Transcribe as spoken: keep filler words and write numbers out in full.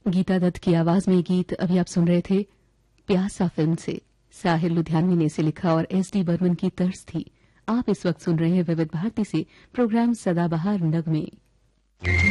गीता दत्त की आवाज में गीत अभी आप सुन रहे थे प्यासा फिल्म से। साहिल लुधियानवी ने इसे लिखा और एस डी बर्मन की तर्ज थी। आप इस वक्त सुन रहे हैं विविध भारती से प्रोग्राम सदाबहार नगमे।